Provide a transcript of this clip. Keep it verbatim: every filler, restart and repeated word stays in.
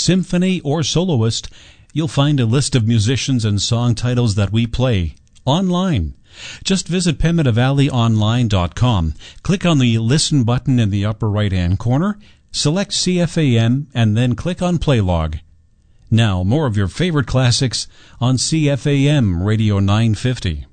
symphony, or soloist, you'll find a list of musicians and song titles that we play online. Just visit pemmican valley online dot com, click on the Listen button in the upper right-hand corner, select C F A M, and then click on Play Log. Now, more of your favorite classics on C F A M Radio nine fifty.